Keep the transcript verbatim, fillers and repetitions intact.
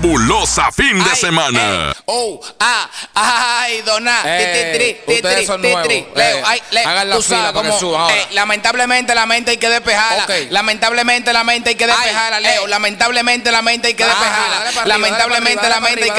fabulosa fin de Ay, semana. eh, oh, ah, ay, dona. Eh, Ti, ti, ti, ustedes ti, son ti, nuevos. ti. Eh, Leo, ay, Leo, hagan la tú fila sabes para que cómo, suban ahora. eh, lamentablemente la mente hay que despejarla. Ok. Lamentablemente la mente hay que despejarla, Ay, Leo. eh. Lamentablemente la mente hay que Ah, despejarla. dale para arriba, Lamentablemente dale la para mente hay arriba. que